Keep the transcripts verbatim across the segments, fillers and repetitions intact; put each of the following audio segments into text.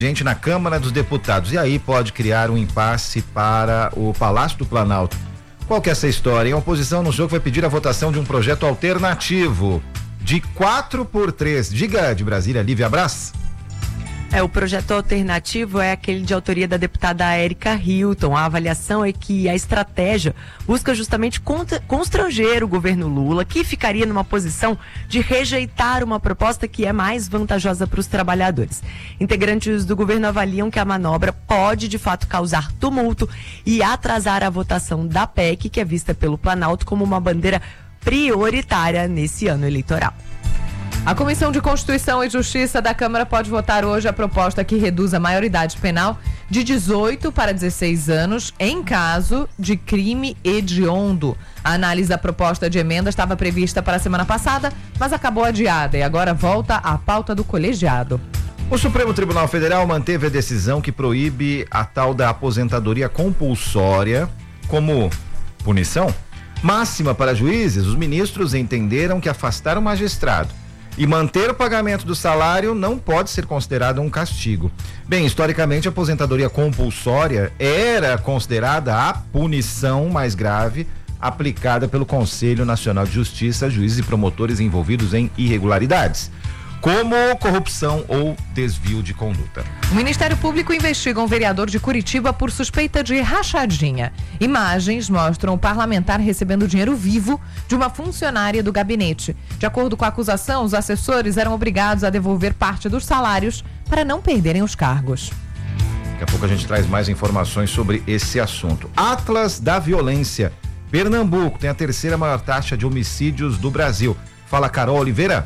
gente na Câmara dos Deputados, e aí pode criar um impasse para o Palácio do Planalto. Qual que é essa história? A oposição anunciou que vai pedir a votação de um projeto alternativo de quatro por três. Diga de Brasília, Lívia Brás. É, o projeto alternativo é aquele de autoria da deputada Érica Hilton. A avaliação é que a estratégia busca justamente contra, constranger o governo Lula, que ficaria numa posição de rejeitar uma proposta que é mais vantajosa para os trabalhadores. Integrantes do governo avaliam que a manobra pode, de fato, causar tumulto e atrasar a votação da P E C, que é vista pelo Planalto como uma bandeira prioritária nesse ano eleitoral. A Comissão de Constituição e Justiça da Câmara pode votar hoje a proposta que reduz a maioridade penal de dezoito para dezesseis anos em caso de crime hediondo. A análise da proposta de emenda estava prevista para a semana passada, mas acabou adiada e agora volta à pauta do colegiado. O Supremo Tribunal Federal manteve a decisão que proíbe a tal da aposentadoria compulsória como punição máxima para juízes. Os ministros entenderam que afastar o magistrado e manter o pagamento do salário não pode ser considerado um castigo. Bem, historicamente, a aposentadoria compulsória era considerada a punição mais grave aplicada pelo Conselho Nacional de Justiça a juízes e promotores envolvidos em irregularidades, como corrupção ou desvio de conduta. O Ministério Público investiga um vereador de Curitiba por suspeita de rachadinha. Imagens mostram o parlamentar recebendo dinheiro vivo de uma funcionária do gabinete. De acordo com a acusação, os assessores eram obrigados a devolver parte dos salários para não perderem os cargos. Daqui a pouco a gente traz mais informações sobre esse assunto. Atlas da Violência. Pernambuco tem a terceira maior taxa de homicídios do Brasil. Fala, Carol Oliveira.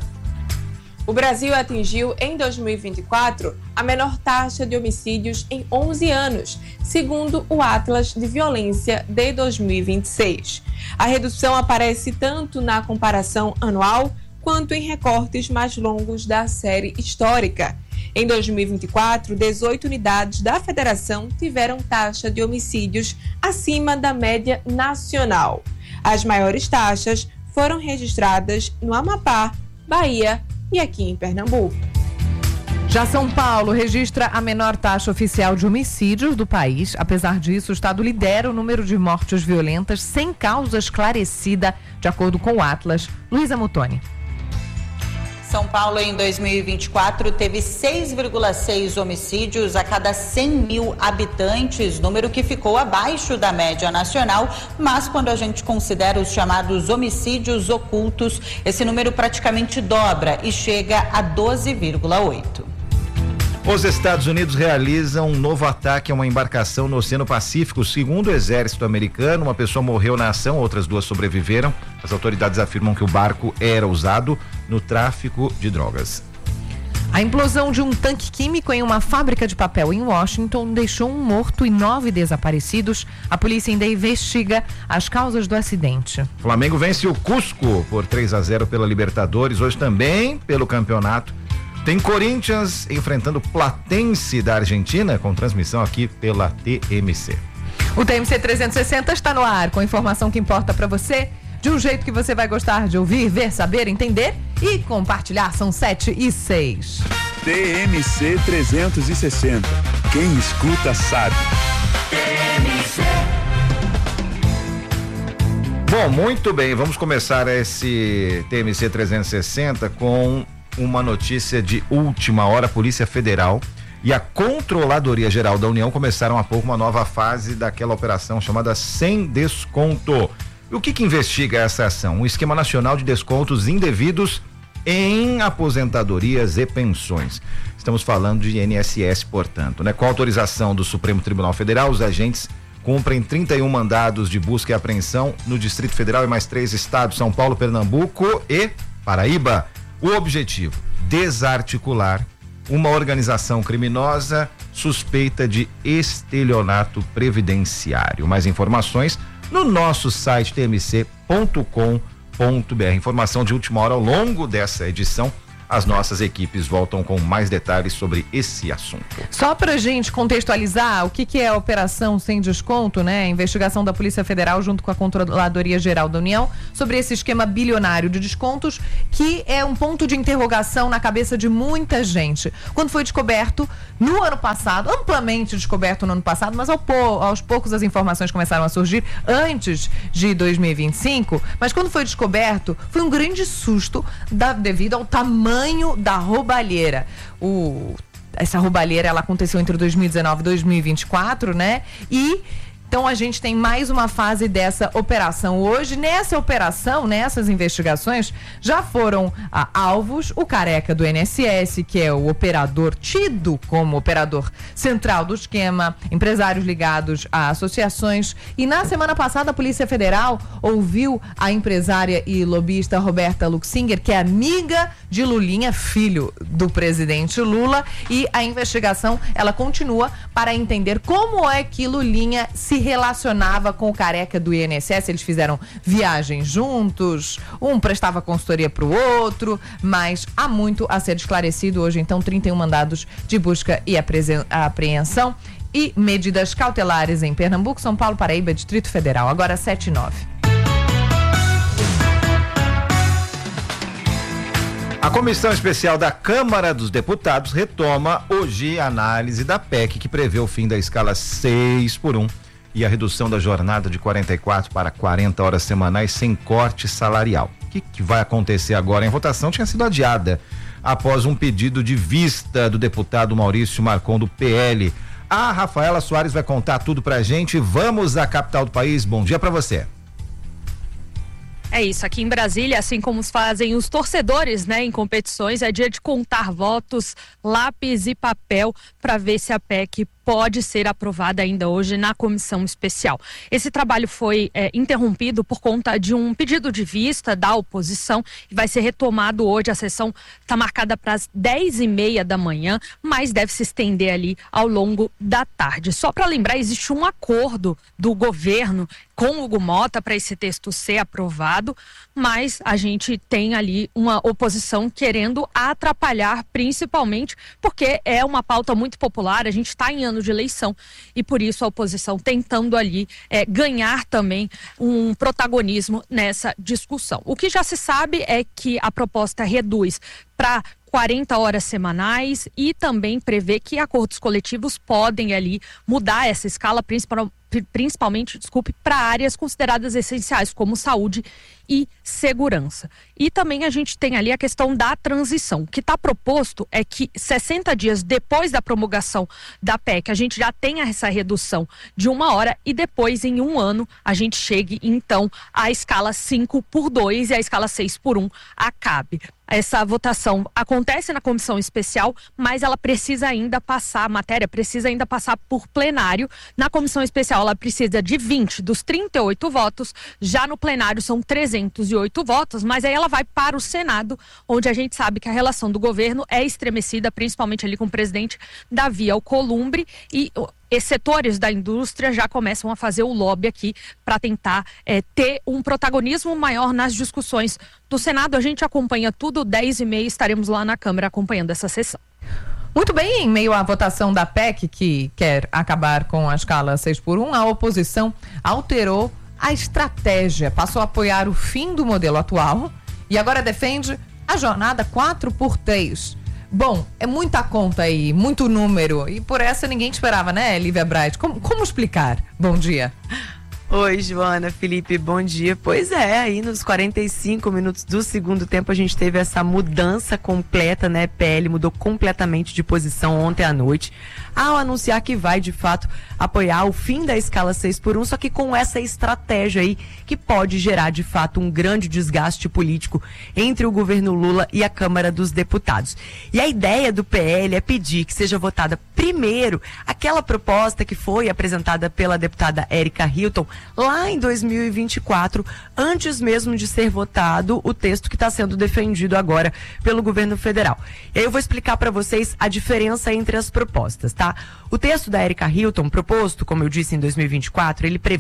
O Brasil atingiu, em dois mil e vinte e quatro, a menor taxa de homicídios em onze anos, segundo o Atlas de Violência de dois mil e vinte e seis. A redução aparece tanto na comparação anual quanto em recortes mais longos da série histórica. Em dois mil e vinte e quatro, dezoito unidades da federação tiveram taxa de homicídios acima da média nacional. As maiores taxas foram registradas no Amapá, Bahia e aqui em Pernambuco. Já São Paulo registra a menor taxa oficial de homicídios do país. Apesar disso, o estado lidera o número de mortes violentas sem causa esclarecida, de acordo com o Atlas. Luísa Mutoni. São Paulo, em dois mil e vinte e quatro, teve seis vírgula seis homicídios a cada cem mil habitantes, número que ficou abaixo da média nacional, mas quando a gente considera os chamados homicídios ocultos, esse número praticamente dobra e chega a doze vírgula oito. Os Estados Unidos realizam um novo ataque a uma embarcação no Oceano Pacífico. Segundo o exército americano, uma pessoa morreu na ação, outras duas sobreviveram. As autoridades afirmam que o barco era usado no tráfico de drogas. A implosão de um tanque químico em uma fábrica de papel em Washington deixou um morto e nove desaparecidos. A polícia ainda investiga as causas do acidente. Flamengo vence o Cusco por três a zero pela Libertadores, hoje também pelo campeonato. Tem Corinthians enfrentando Platense da Argentina, com transmissão aqui pela T M C. O T M C trezentos e sessenta está no ar, com informação que importa para você, de um jeito que você vai gostar de ouvir, ver, saber, entender e compartilhar. São sete e seis. T M C trezentos e sessenta. Quem escuta sabe. T M C. Bom, muito bem, vamos começar esse T M C trezentos e sessenta com uma notícia de última hora. A Polícia Federal e a Controladoria Geral da União começaram há pouco uma nova fase daquela operação chamada Sem Desconto. E o que que investiga essa ação? Um esquema nacional de descontos indevidos em aposentadorias e pensões. Estamos falando de I N S S, portanto, né? Com autorização do Supremo Tribunal Federal, os agentes cumprem trinta e um mandados de busca e apreensão no Distrito Federal e mais três estados, São Paulo, Pernambuco e Paraíba. O objetivo: desarticular uma organização criminosa suspeita de estelionato previdenciário. Mais informações no nosso site t m c ponto com ponto b r. Informação de última hora ao longo dessa edição. As nossas equipes voltam com mais detalhes sobre esse assunto. Só pra gente contextualizar o que, que é a Operação Sem Desconto, né? A investigação da Polícia Federal junto com a Controladoria Geral da União sobre esse esquema bilionário de descontos, que é um ponto de interrogação na cabeça de muita gente. Quando foi descoberto no ano passado, amplamente descoberto no ano passado, mas ao po- aos poucos as informações começaram a surgir antes de dois mil e vinte e cinco, mas quando foi descoberto, foi um grande susto da, devido ao tamanho da roubalheira. O, essa roubalheira, ela aconteceu entre dois mil e dezenove e dois mil e vinte e quatro, né? E então a gente tem mais uma fase dessa operação hoje. Nessa operação, nessas investigações, já foram ah, alvos o careca do I N S S, que é o operador tido como operador central do esquema, empresários ligados a associações. E na semana passada a Polícia Federal ouviu a empresária e lobista Roberta Luxinger, que é amiga de Lulinha, filho do presidente Lula, e a investigação ela continua para entender como é que Lulinha se relacionava com o careca do I N S S. Eles fizeram viagens juntos, um prestava consultoria para o outro, mas há muito a ser esclarecido. Hoje, então, trinta e um mandados de busca e apresen- apreensão e medidas cautelares em Pernambuco, São Paulo, Paraíba, Distrito Federal. Agora sete e nove. A Comissão Especial da Câmara dos Deputados retoma hoje a análise da P E C que prevê o fim da escala seis por um e a redução da jornada de quarenta e quatro para quarenta horas semanais sem corte salarial. O que, que vai acontecer agora? A votação tinha sido adiada após um pedido de vista do deputado Maurício Marcon, do P L. A Rafaela Soares vai contar tudo pra gente. Vamos à capital do país. Bom dia pra você. É isso, aqui em Brasília, assim como fazem os torcedores, né, em competições, é dia de contar votos, lápis e papel para ver se a P E C pode ser aprovada ainda hoje na comissão especial. Esse trabalho foi é, interrompido por conta de um pedido de vista da oposição e vai ser retomado hoje. A sessão está marcada para as dez e meia da manhã, mas deve se estender ali ao longo da tarde. Só para lembrar, existe um acordo do governo com o Hugo Mota para esse texto ser aprovado, mas a gente tem ali uma oposição querendo atrapalhar, principalmente porque é uma pauta muito popular. A gente está em ano de eleição e por isso a oposição tentando ali é, ganhar também um protagonismo nessa discussão. O que já se sabe é que a proposta reduz para quarenta horas semanais e também prevê que acordos coletivos podem ali mudar essa escala, principal, principalmente, desculpe, para áreas consideradas essenciais, como saúde e segurança. E também a gente tem ali a questão da transição. O que está proposto é que sessenta dias depois da promulgação da P E C, a gente já tenha essa redução de uma hora e depois, em um ano, a gente chegue, então, à escala cinco por dois e a escala seis por um acabe. Essa votação acontece na comissão especial, mas ela precisa ainda passar, a matéria precisa ainda passar por plenário. Na comissão especial ela precisa de vinte dos trinta e oito votos, já no plenário são trezentos e oito votos, mas aí ela vai para o Senado, onde a gente sabe que a relação do governo é estremecida, principalmente ali com o presidente Davi Alcolumbre, e esses setores da indústria já começam a fazer o lobby aqui para tentar é, ter um protagonismo maior nas discussões do Senado. A gente acompanha tudo, dez e meia estaremos lá na Câmara acompanhando essa sessão. Muito bem, em meio à votação da P E C, que quer acabar com a escala seis por um, a oposição alterou a estratégia, passou a apoiar o fim do modelo atual e agora defende a jornada quatro por três. Bom, é muita conta aí, muito número, e por essa ninguém esperava, né, Lívia Bright? Como, como explicar? Bom dia. Oi, Joana, Felipe, bom dia. Pois é, aí nos quarenta e cinco minutos do segundo tempo a gente teve essa mudança completa, né? P L mudou completamente de posição ontem à noite, ao anunciar que vai, de fato, apoiar o fim da escala seis por um, só que com essa estratégia aí que pode gerar, de fato, um grande desgaste político entre o governo Lula e a Câmara dos Deputados. E a ideia do P L é pedir que seja votada primeiro aquela proposta que foi apresentada pela deputada Érica Hilton lá em dois mil e vinte e quatro, antes mesmo de ser votado o texto que está sendo defendido agora pelo governo federal. E aí eu vou explicar para vocês a diferença entre as propostas, tá? O texto da Érica Hilton, proposto, como eu disse, em dois mil e vinte e quatro, ele prevê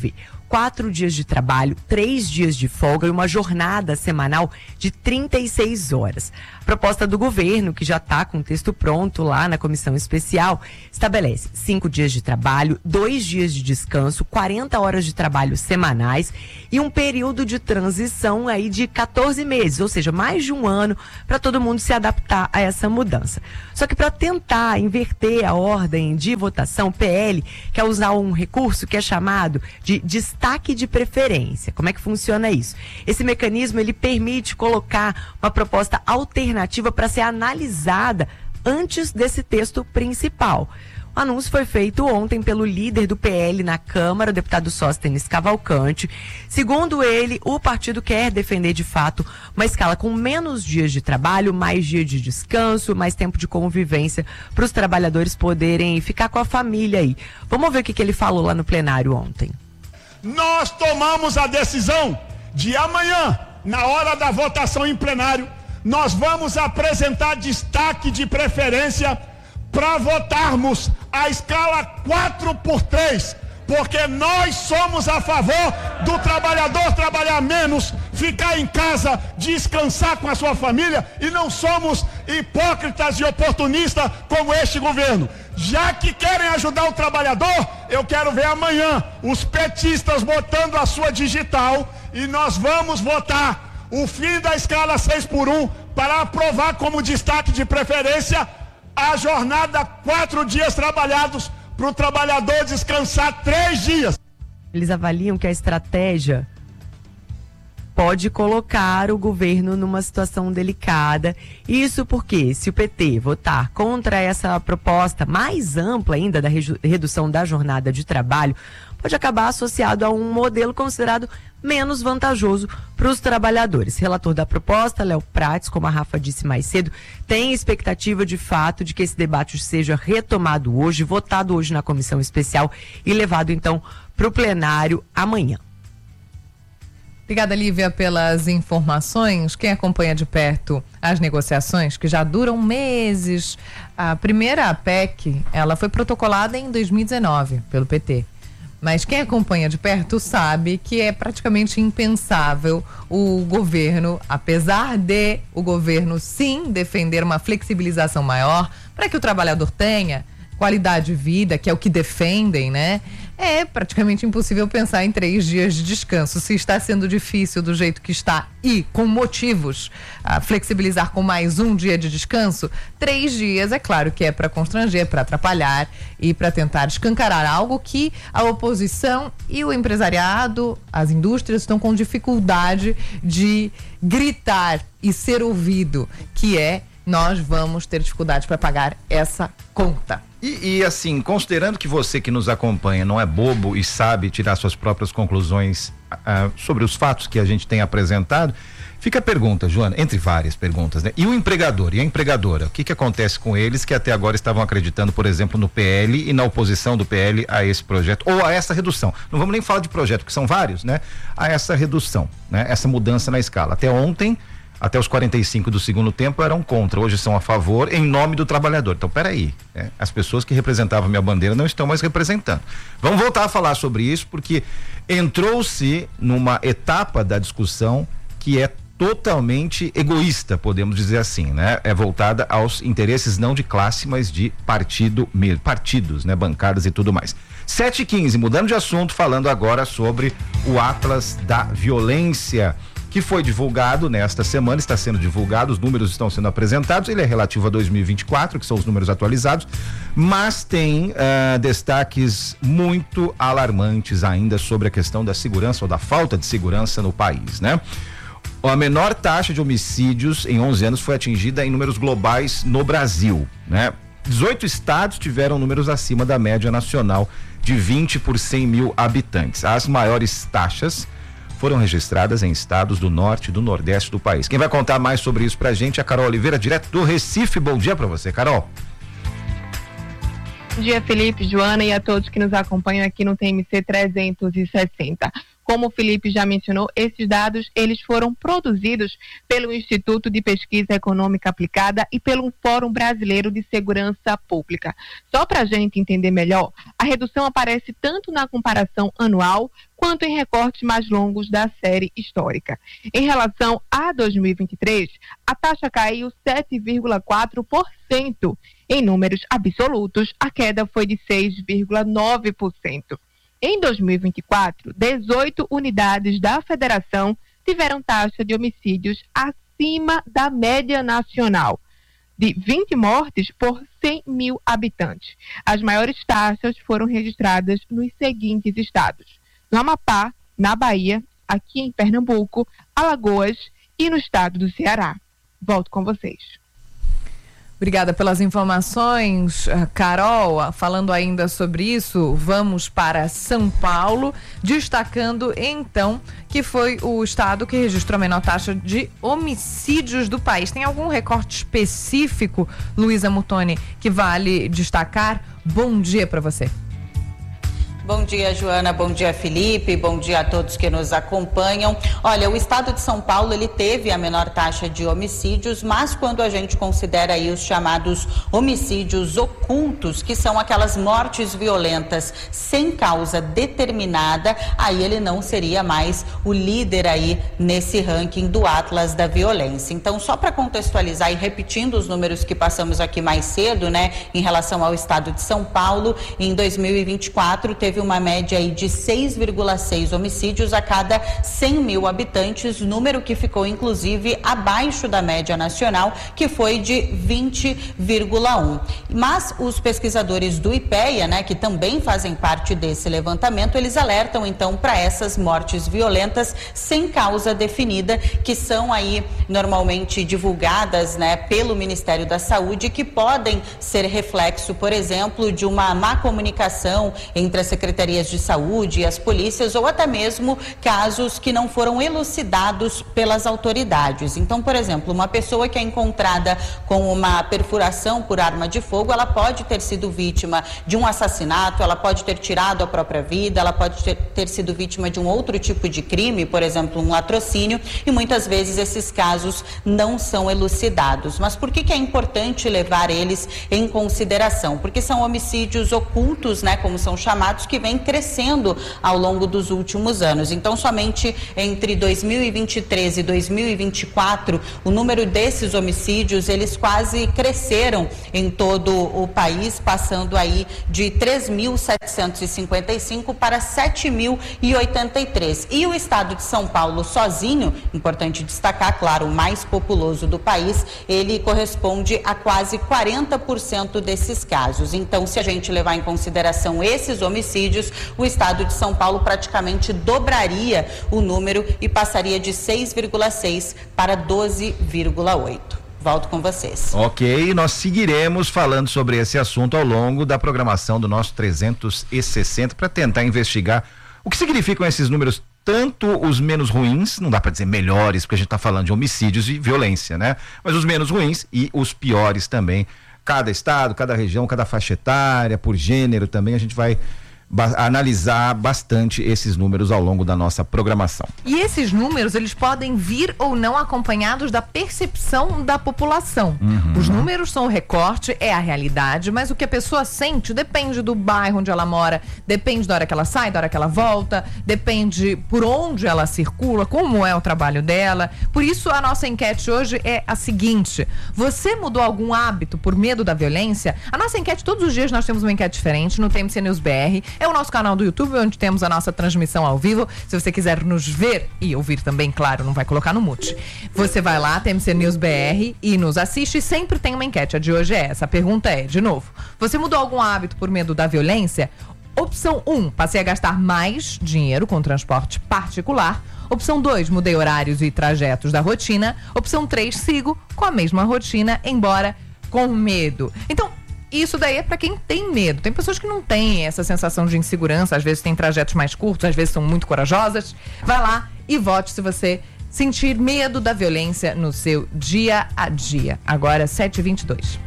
quatro dias de trabalho, três dias de folga e uma jornada semanal de trinta e seis horas. A proposta do governo, que já está com o texto pronto lá na comissão especial, estabelece cinco dias de trabalho, dois dias de descanso, quarenta horas de trabalho semanais e um período de transição aí de quatorze meses, ou seja, mais de um ano para todo mundo se adaptar a essa mudança. Só que para tentar inverter a ordem de votação, o P L quer usar um recurso que é chamado de destaque de preferência. Como é que funciona isso? Esse mecanismo ele permite colocar uma proposta alternativa para ser analisada antes desse texto principal. O anúncio foi feito ontem pelo líder do P L na Câmara, o deputado Sóstenes Cavalcante. Segundo ele, o partido quer defender de fato uma escala com menos dias de trabalho, mais dia de descanso, mais tempo de convivência para os trabalhadores poderem ficar com a família aí. Vamos ver o que, que ele falou lá no plenário ontem. Nós tomamos a decisão de amanhã, na hora da votação em plenário, nós vamos apresentar destaque de preferência para votarmos a escala quatro por três, porque nós somos a favor do trabalhador trabalhar menos, ficar em casa, descansar com a sua família, e não somos hipócritas e oportunistas como este governo. Já que querem ajudar o trabalhador, eu quero ver amanhã os petistas botando a sua digital e nós vamos votar o fim da escala seis por um para aprovar como destaque de preferência a jornada quatro dias trabalhados para o trabalhador descansar três dias. Eles avaliam que a estratégia pode colocar o governo numa situação delicada. Isso porque, se o P T votar contra essa proposta mais ampla ainda da redução da jornada de trabalho, pode acabar associado a um modelo considerado menos vantajoso para os trabalhadores. Relator da proposta, Léo Prates, como a Rafa disse mais cedo, tem expectativa de fato de que esse debate seja retomado hoje, votado hoje na comissão especial e levado então para o plenário amanhã. Obrigada, Lívia, pelas informações. Quem acompanha de perto as negociações, que já duram meses, a primeira P E C, ela foi protocolada em dois mil e dezenove pelo P T. Mas quem acompanha de perto sabe que é praticamente impensável o governo, apesar de o governo sim defender uma flexibilização maior para que o trabalhador tenha qualidade de vida, que é o que defendem, né? É praticamente impossível pensar em três dias de descanso. Se está sendo difícil do jeito que está e com motivos a flexibilizar com mais um dia de descanso, três dias é claro que é para constranger, para atrapalhar e para tentar escancarar algo que a oposição e o empresariado, as indústrias estão com dificuldade de gritar e ser ouvido, que é: nós vamos ter dificuldade para pagar essa conta. E, e assim, considerando que você que nos acompanha não é bobo e sabe tirar suas próprias conclusões uh, sobre os fatos que a gente tem apresentado, fica a pergunta, Joana, entre várias perguntas, né? E o empregador e a empregadora, o que que acontece com eles que até agora estavam acreditando, por exemplo, no P L e na oposição do P L a esse projeto, ou a essa redução? Não vamos nem falar de projeto, porque são vários, né? A essa redução, né? Essa mudança na escala. Até ontem, até os quarenta e cinco do segundo tempo eram contra, hoje são a favor em nome do trabalhador. Então, peraí, né? As pessoas que representavam a minha bandeira não estão mais representando. Vamos voltar a falar sobre isso, porque entrou-se numa etapa da discussão que é totalmente egoísta, podemos dizer assim, né? É voltada aos interesses não de classe, mas de partido mesmo, partidos, né? Bancadas e tudo mais. sete e quinze, mudando de assunto, falando agora sobre o Atlas da Violência, que foi divulgado nesta semana, está sendo divulgado, os números estão sendo apresentados, ele é relativo a dois mil e vinte e quatro, que são os números atualizados, mas tem uh, destaques muito alarmantes ainda sobre a questão da segurança ou da falta de segurança no país, né? A menor taxa de homicídios em onze anos foi atingida em números globais no Brasil, né? dezoito estados tiveram números acima da média nacional de vinte por cem mil habitantes. As maiores taxas foram registradas em estados do norte e do nordeste do país. Quem vai contar mais sobre isso pra gente é a Carol Oliveira, direto do Recife. Bom dia pra você, Carol. Bom dia, Felipe, Joana e a todos que nos acompanham aqui no T M C trezentos e sessenta. Como o Felipe já mencionou, esses dados eles foram produzidos pelo Instituto de Pesquisa Econômica Aplicada e pelo Fórum Brasileiro de Segurança Pública. Só para a gente entender melhor, a redução aparece tanto na comparação anual quanto em recortes mais longos da série histórica. Em relação a dois mil e vinte e três, a taxa caiu sete vírgula quatro por cento. Em números absolutos, a queda foi de seis vírgula nove por cento. Em dois mil e vinte e quatro, dezoito unidades da federação tiveram taxa de homicídios acima da média nacional, de vinte mortes por cem mil habitantes. As maiores taxas foram registradas nos seguintes estados: no Amapá, na Bahia, aqui em Pernambuco, Alagoas e no estado do Ceará. Volto com vocês. Obrigada pelas informações, Carol. Falando ainda sobre isso, vamos para São Paulo, destacando então que foi o estado que registrou a menor taxa de homicídios do país. Tem algum recorte específico, Luísa Mutoni, que vale destacar? Bom dia para você. Bom dia, Joana. Bom dia, Felipe. Bom dia a todos que nos acompanham. Olha, o estado de São Paulo, ele teve a menor taxa de homicídios, mas quando a gente considera aí os chamados homicídios ocultos, que são aquelas mortes violentas sem causa determinada, aí ele não seria mais o líder aí nesse ranking do Atlas da Violência. Então, só para contextualizar e repetindo os números que passamos aqui mais cedo, né, em relação ao estado de São Paulo, em dois mil e vinte e quatro teve uma média aí de seis vírgula seis homicídios a cada cem mil habitantes, número que ficou inclusive abaixo da média nacional, que foi de vinte vírgula um. Mas os pesquisadores do IPEA, né, que também fazem parte desse levantamento, eles alertam então para essas mortes violentas sem causa definida, que são aí normalmente divulgadas, né, pelo Ministério da Saúde, que podem ser reflexo, por exemplo, de uma má comunicação entre as secretarias de saúde e as polícias, ou até mesmo casos que não foram elucidados pelas autoridades. Então, por exemplo, uma pessoa que é encontrada com uma perfuração por arma de fogo, ela pode ter sido vítima de um assassinato, ela pode ter tirado a própria vida, ela pode ter, ter sido vítima de um outro tipo de crime, por exemplo, um latrocínio, e muitas vezes esses casos não são elucidados. Mas por que que é importante levar eles em consideração? Porque são homicídios ocultos, né, como são chamados, que vem crescendo ao longo dos últimos anos. Então, somente entre dois mil e vinte e três e dois mil e vinte e quatro, o número desses homicídios, eles quase cresceram em todo o país, passando aí de três mil setecentos e cinquenta e cinco para sete mil e oitenta e três. E o estado de São Paulo sozinho, importante destacar, claro, o mais populoso do país, ele corresponde a quase quarenta por cento desses casos. Então, se a gente levar em consideração esses homicídios, o estado de São Paulo praticamente dobraria o número e passaria de seis vírgula seis para doze vírgula oito. Volto com vocês. Ok, nós seguiremos falando sobre esse assunto ao longo da programação do nosso trezentos e sessenta para tentar investigar o que significam esses números, tanto os menos ruins, não dá para dizer melhores, porque a gente está falando de homicídios e violência, né? Mas os menos ruins e os piores também. Cada estado, cada região, cada faixa etária, por gênero também, a gente vai Ba- analisar bastante esses números ao longo da nossa programação. E esses números, eles podem vir ou não acompanhados da percepção da população. Uhum. Os números são o recorte, é a realidade, mas o que a pessoa sente depende do bairro onde ela mora, depende da hora que ela sai, da hora que ela volta, depende por onde ela circula, como é o trabalho dela. Por isso, a nossa enquete hoje é a seguinte: você mudou algum hábito por medo da violência? A nossa enquete, todos os dias nós temos uma enquete diferente no T M C News B R. É o nosso canal do YouTube, onde temos a nossa transmissão ao vivo. Se você quiser nos ver e ouvir também, claro, não vai colocar no mute. Você vai lá, T M C News B R, e nos assiste. Sempre tem uma enquete. A de hoje é essa. A pergunta é, de novo, você mudou algum hábito por medo da violência? Opção um, passei a gastar mais dinheiro com transporte particular. Opção dois, mudei horários e trajetos da rotina. Opção três, sigo com a mesma rotina, embora com medo. Então, isso daí é para quem tem medo. Tem pessoas que não têm essa sensação de insegurança, às vezes tem trajetos mais curtos, às vezes são muito corajosas. Vai lá e vote se você sentir medo da violência no seu dia a dia. Agora, sete e vinte e dois.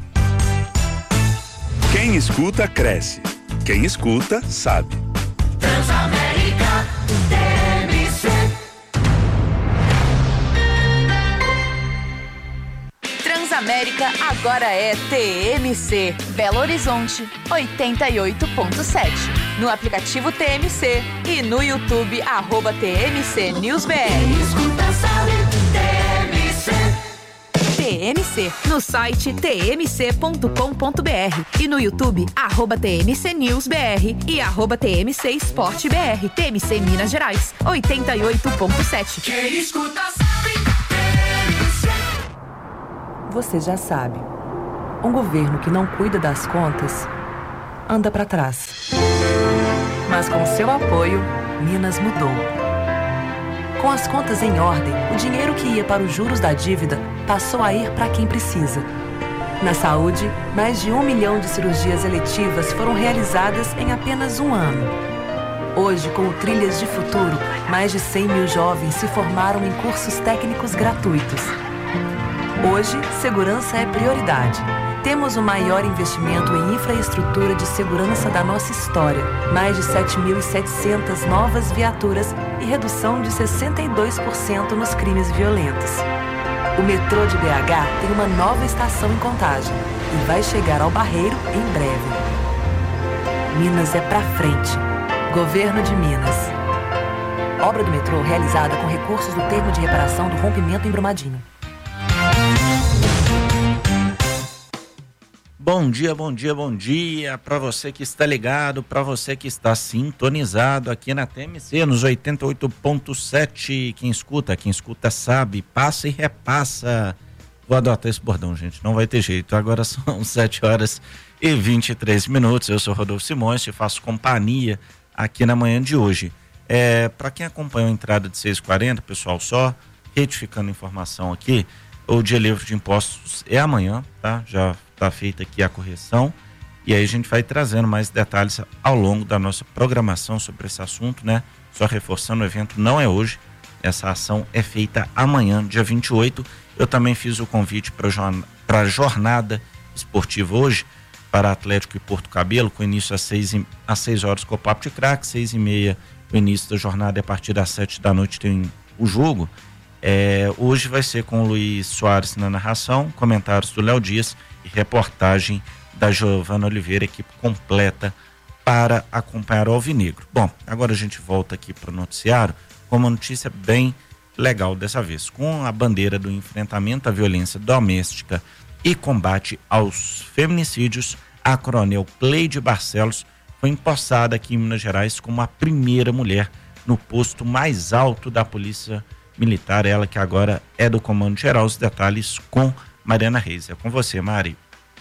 Quem escuta, cresce. Quem escuta, sabe. Transamérica, T M C. Transamérica agora é T M C. Belo Horizonte, oitenta e oito ponto sete. No aplicativo T M C e no YouTube, arroba T M C News B R. T M C, no site t m c ponto com ponto b r e no YouTube, arroba T M C News B R e arroba T M C Esporte B R. T M C Minas Gerais, oitenta e oito ponto sete. Quem escuta sabe, T M C. Você já sabe, um governo que não cuida das contas anda para trás. Mas com seu apoio, Minas mudou. Com as contas em ordem, o dinheiro que ia para os juros da dívida passou a ir para quem precisa. Na saúde, mais de um milhão de cirurgias eletivas foram realizadas em apenas um ano. Hoje, com o Trilhas de Futuro, mais de cem mil jovens se formaram em cursos técnicos gratuitos. Hoje, segurança é prioridade. Temos o maior investimento em infraestrutura de segurança da nossa história. Mais de sete mil e setecentas novas viaturas e redução de sessenta e dois por cento nos crimes violentos. O metrô de B H tem uma nova estação em Contagem e vai chegar ao Barreiro em breve. Minas é pra frente. Governo de Minas. Obra do metrô realizada com recursos do termo de reparação do rompimento em Brumadinho. Bom dia, bom dia, bom dia para você que está ligado, para você que está sintonizado aqui na T M C nos oitenta e oito ponto sete. Quem escuta, quem escuta sabe, passa e repassa. Vou adotar esse bordão, gente, não vai ter jeito. Agora são sete horas e vinte e três minutos. Eu sou Rodolfo Simões, te faço companhia aqui na manhã de hoje. É, para quem acompanhou a entrada de seis e quarenta, pessoal, só retificando a informação aqui, o dia livre de impostos é amanhã, tá? Já está feita aqui a correção e aí a gente vai trazendo mais detalhes ao longo da nossa programação sobre esse assunto, né? Só reforçando, o evento não é hoje, essa ação é feita amanhã, dia vinte e oito. Eu também fiz o convite para a jornada esportiva hoje, para Atlético e Porto Cabelo, com início às seis, às seis horas com o Papo de Craque, seis e meia, o início da jornada, e a partir das sete da noite tem o jogo. É, hoje vai ser com o Luiz Soares na narração, comentários do Léo Dias e reportagem da Giovana Oliveira, equipe completa para acompanhar o Alvinegro. Bom, agora a gente volta aqui para o noticiário com uma notícia bem legal dessa vez, com a bandeira do enfrentamento à violência doméstica e combate aos feminicídios. A coronel Cleide Barcelos foi empossada aqui em Minas Gerais como a primeira mulher no posto mais alto da Polícia Militar, ela que agora é do Comando Geral. Os detalhes com Mariana Reis. É com você, Mari.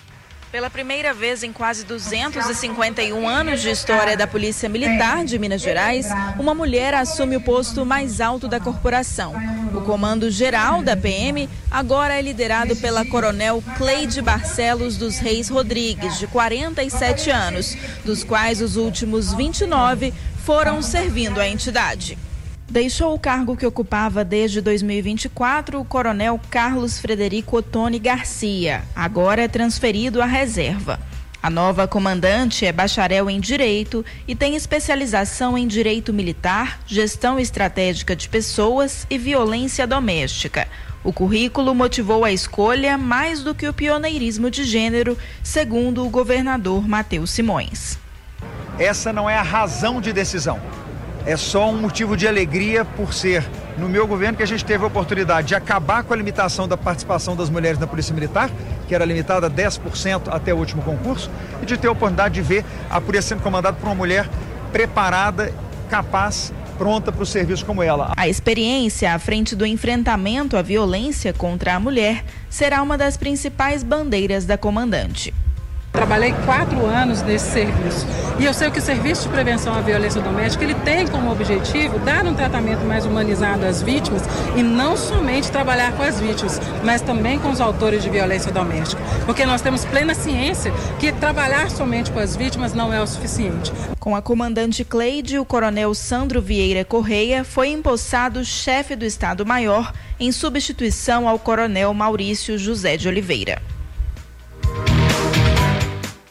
Pela primeira vez em quase duzentos e cinquenta e um anos de história da Polícia Militar de Minas Gerais, uma mulher assume o posto mais alto da corporação. O Comando Geral da P M agora é liderado pela coronel Cleide Barcelos dos Reis Rodrigues, de quarenta e sete anos, dos quais os últimos vinte e nove foram servindo a entidade. Deixou o cargo que ocupava desde dois mil e vinte e quatro o coronel Carlos Frederico Ottoni Garcia. Agora é transferido à reserva. A nova comandante é bacharel em Direito e tem especialização em Direito Militar, Gestão Estratégica de Pessoas e Violência Doméstica. O currículo motivou a escolha mais do que o pioneirismo de gênero, segundo o governador Matheus Simões. Essa não é a razão de decisão. É só um motivo de alegria por ser, no meu governo, que a gente teve a oportunidade de acabar com a limitação da participação das mulheres na Polícia Militar, que era limitada a dez por cento até o último concurso, e de ter a oportunidade de ver a polícia sendo comandada por uma mulher preparada, capaz, pronta para o serviço como ela. A experiência à frente do enfrentamento à violência contra a mulher será uma das principais bandeiras da comandante. Trabalhei quatro anos nesse serviço e eu sei que o Serviço de Prevenção à Violência Doméstica ele tem como objetivo dar um tratamento mais humanizado às vítimas e não somente trabalhar com as vítimas, mas também com os autores de violência doméstica, porque nós temos plena ciência que trabalhar somente com as vítimas não é o suficiente. Com a comandante Cleide, o coronel Sandro Vieira Correia foi empossado chefe do Estado-Maior em substituição ao coronel Maurício José de Oliveira.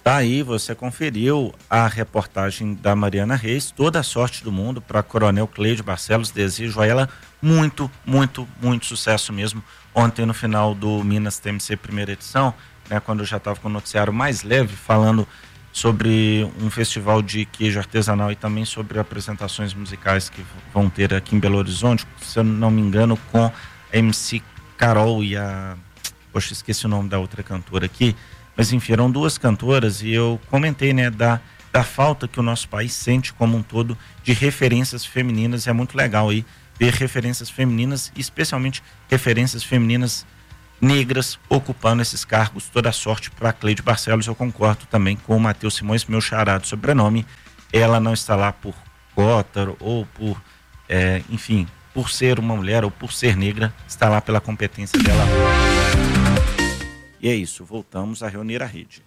Tá aí, você conferiu a reportagem da Mariana Reis. Toda a sorte do mundo para a Coronel Cleide Barcelos. Desejo a ela muito, muito, muito sucesso mesmo. Ontem, no final do Minas T M C primeira edição, né, quando eu já estava com o noticiário mais leve, falando sobre um festival de queijo artesanal e também sobre apresentações musicais que vão ter aqui em Belo Horizonte, se eu não me engano, com a M C Carol e a... Poxa, esqueci o nome da outra cantora aqui. Mas enfim, eram duas cantoras e eu comentei, né, da, da falta que o nosso país sente como um todo de referências femininas. É muito legal aí ver referências femininas, especialmente referências femininas negras ocupando esses cargos. Toda a sorte para a Cleide Barcelos. Eu concordo também com o Matheus Simões, meu xará do sobrenome. Ela não está lá por cota ou por, é, enfim, por ser uma mulher ou por ser negra, está lá pela competência dela. E é isso, voltamos a reunir a rede.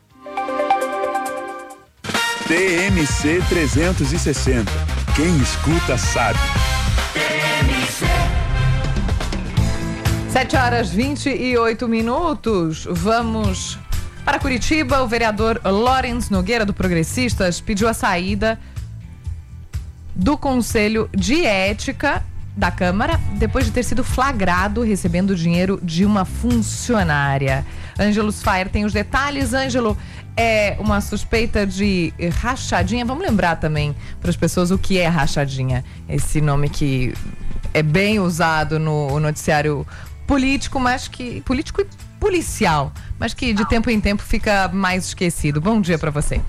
T M C trezentos e sessenta. Quem escuta sabe. sete horas vinte e oito minutos. Vamos para Curitiba. O vereador Lawrence Nogueira, do Progressistas, pediu a saída do Conselho de Ética da Câmara, depois de ter sido flagrado recebendo dinheiro de uma funcionária. Ângelo Sfayer tem os detalhes. Ângelo, é uma suspeita de rachadinha. Vamos lembrar também para as pessoas o que é rachadinha. Esse nome que é bem usado no noticiário político, mas que político e policial, mas que de tempo em tempo fica mais esquecido. Bom dia para você.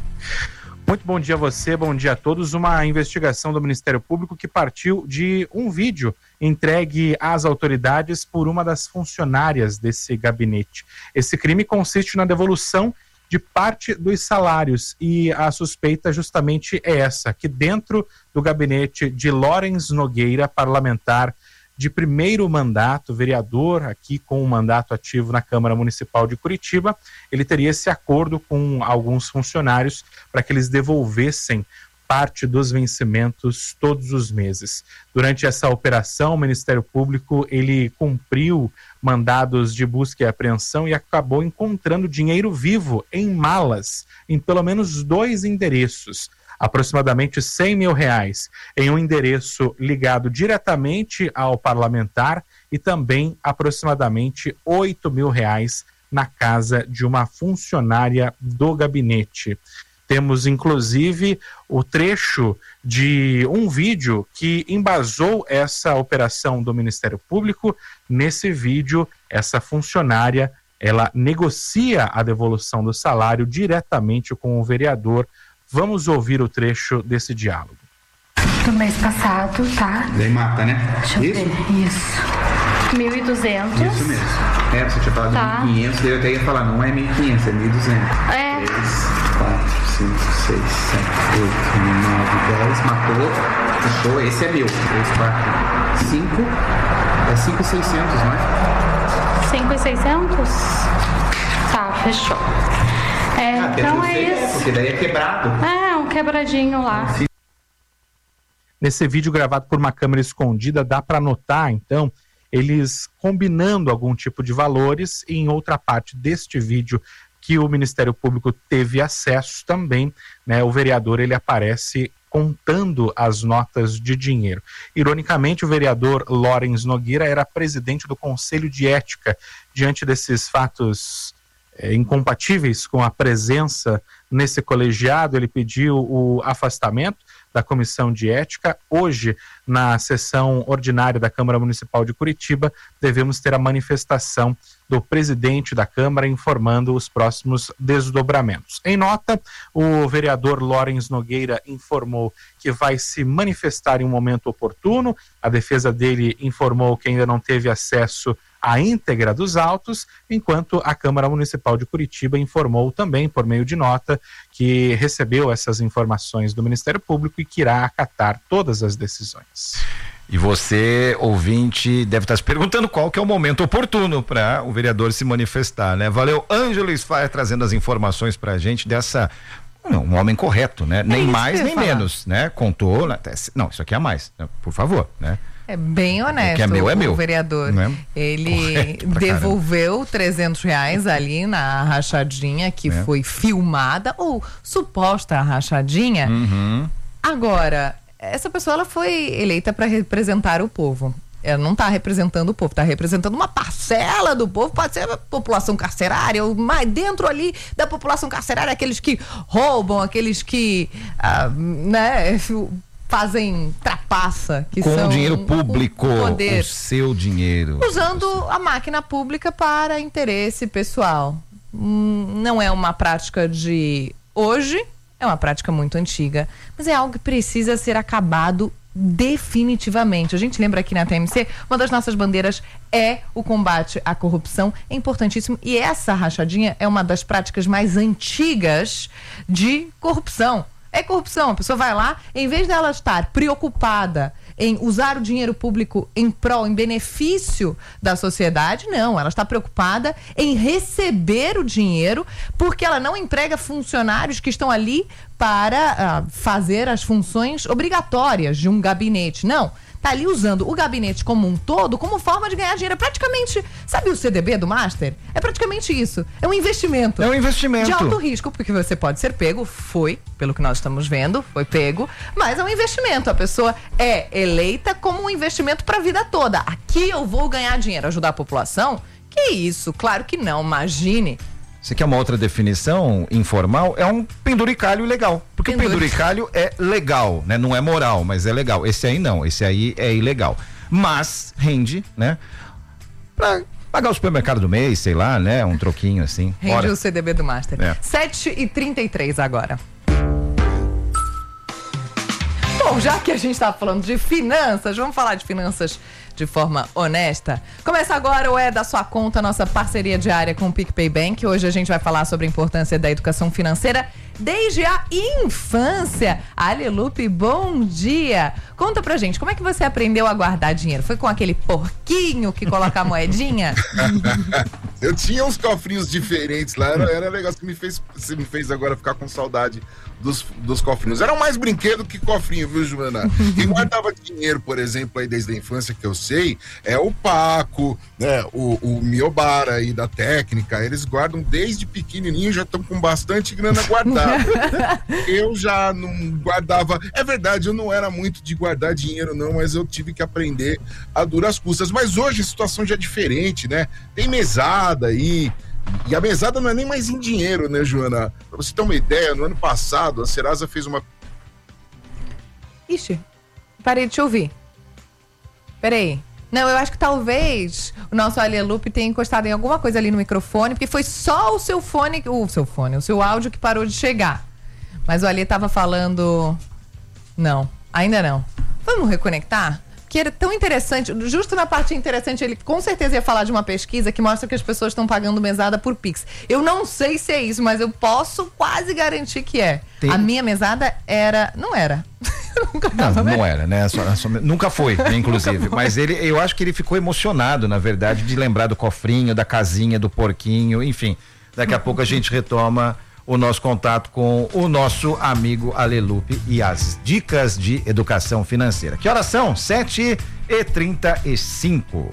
Muito bom dia a você, bom dia a todos. Uma investigação do Ministério Público que partiu de um vídeo entregue às autoridades por uma das funcionárias desse gabinete. Esse crime consiste na devolução de parte dos salários e a suspeita justamente é essa, que dentro do gabinete de Lawrence Nogueira, parlamentar de primeiro mandato, vereador aqui com um mandato ativo na Câmara Municipal de Curitiba, ele teria esse acordo com alguns funcionários para que eles devolvessem parte dos vencimentos todos os meses. Durante essa operação, o Ministério Público ele cumpriu mandados de busca e apreensão e acabou encontrando dinheiro vivo em malas, em pelo menos dois endereços. Aproximadamente cem mil reais em um endereço ligado diretamente ao parlamentar e também aproximadamente oito mil reais na casa de uma funcionária do gabinete. Temos, inclusive, o trecho de um vídeo que embasou essa operação do Ministério Público. Nesse vídeo, essa funcionária, ela negocia a devolução do salário diretamente com o vereador. Vamos ouvir o trecho desse diálogo. Do mês passado, tá? Daí mata, né? Deixa eu Isso? ver. Isso. mil e duzentos. Isso mesmo. É, você tinha falado tá. mil e quinhentos, daí eu até ia falar, não é mil e quinhentos, é mil e duzentos. É. três, quatro, cinco, seis, sete, oito, nove, dez, matou, fechou, esse é mil. três, quatro, cinco, é cinco mil e seiscentos, não é? cinco mil e seiscentos? Tá, fechou. É, ah, então é sei, isso. Porque daí é quebrado. É, um quebradinho lá. Nesse vídeo gravado por uma câmera escondida, dá para notar, então, eles combinando algum tipo de valores, e em outra parte deste vídeo que o Ministério Público teve acesso também, né, o vereador ele aparece contando as notas de dinheiro. Ironicamente, o vereador Lawrence Nogueira era presidente do Conselho de Ética. Diante desses fatos é, incompatíveis com a presença nesse colegiado, ele pediu o afastamento da Comissão de Ética. Hoje, na sessão ordinária da Câmara Municipal de Curitiba, devemos ter a manifestação do presidente da Câmara informando os próximos desdobramentos. Em nota, o vereador Lawrence Nogueira informou que vai se manifestar em um momento oportuno. A defesa dele informou que ainda não teve acesso à íntegra dos autos, enquanto a Câmara Municipal de Curitiba informou também, por meio de nota, que recebeu essas informações do Ministério Público e que irá acatar todas as decisões. E você, ouvinte, deve estar se perguntando qual que é o momento oportuno para o vereador se manifestar, né? Valeu, Ângelo Sfayer, trazendo as informações para a gente dessa... Não, um homem correto, né? É nem mais nem falar. menos, né? Contou... Não, isso aqui é a mais, né? Por favor, né? É bem honesto. O que é meu é o meu. vereador. Né? Ele devolveu trezentos reais ali na rachadinha que É. foi filmada, ou suposta rachadinha. Uhum. Agora, essa pessoa ela foi eleita para representar o povo. Ela não está representando o povo, está representando uma parcela do povo, pode ser a população carcerária, ou mais dentro ali da população carcerária, aqueles que roubam, aqueles que ah, né, fazem trapaça, que Com são o dinheiro público, o poder, o seu dinheiro. usando a máquina pública para interesse pessoal. Hum, não é uma prática de hoje, é uma prática muito antiga, mas é algo que precisa ser acabado definitivamente. A gente lembra aqui na T M C, uma das nossas bandeiras é o combate à corrupção, é importantíssimo, e essa rachadinha é uma das práticas mais antigas de corrupção. É corrupção, a pessoa vai lá, em vez dela estar preocupada em usar o dinheiro público em prol, em benefício da sociedade, não, ela está preocupada em receber o dinheiro, porque ela não emprega funcionários que estão ali para uh, fazer as funções obrigatórias de um gabinete, não. Tá ali usando o gabinete como um todo como forma de ganhar dinheiro. É praticamente, sabe o C D B do Master? É praticamente isso. É um investimento. É um investimento. De alto risco, porque você pode ser pego, foi, pelo que nós estamos vendo, foi pego, mas é um investimento. A pessoa é eleita como um investimento para a vida toda. Aqui eu vou ganhar dinheiro, ajudar a população? Que isso? Claro que não, imagine. Você quer uma outra definição informal? É um penduricalho legal. Porque o penduricalho é legal, né? Não é moral, mas é legal. Esse aí não, esse aí é ilegal. Mas rende, né? Pra pagar o supermercado do mês, sei lá, né? Um troquinho assim. Rende Ora. o C D B do Master. É. sete e trinta e três agora. Bom, já que a gente tá falando de finanças, vamos falar de finanças de forma honesta. Começa agora o É da Sua Conta, nossa parceria diária com o PicPay Bank. Hoje a gente vai falar sobre a importância da educação financeira desde a infância. Alelupe, bom dia! Conta pra gente, como é que você aprendeu a guardar dinheiro? Foi com aquele porquinho que coloca a moedinha? Eu tinha uns cofrinhos diferentes lá, era, era legal, que me fez, você me fez agora ficar com saudade dos, dos cofrinhos. Era mais brinquedo que cofrinho, viu, Joana? Quem guardava dinheiro, por exemplo, aí desde a infância, que eu sei, é o Paco, né, o, o Miobara aí da técnica, eles guardam desde pequenininho, já estão com bastante grana guardada. Eu já não guardava, é verdade, eu não era muito de guardar dinheiro não, mas eu tive que aprender a duras custas. Mas hoje a situação já é diferente, né? Tem mesada aí, e a mesada não é nem mais em dinheiro, né, Joana? Pra você ter uma ideia, no ano passado, a Serasa fez uma... Ixi, parei de te ouvir. Peraí. Não, eu acho que talvez o nosso Alelupe tenha encostado em alguma coisa ali no microfone, porque foi só o seu fone, o seu fone, o seu áudio que parou de chegar. Mas o Ali tava falando... Não, ainda não. Vamos reconectar? Que era tão interessante, justo na parte interessante, ele com certeza ia falar de uma pesquisa que mostra que as pessoas estão pagando mesada por Pix. Eu não sei se é isso, mas eu posso quase garantir que é. Tem... A minha mesada era... Não era. Não, não era, né? Só, só, nunca foi, né, inclusive. Nunca foi. Mas ele, eu acho que ele ficou emocionado, na verdade, de lembrar do cofrinho, da casinha, do porquinho, enfim. Daqui a pouco a gente retoma o nosso contato com o nosso amigo Alelupe e as dicas de educação financeira. Que horas são? sete e trinta e cinco.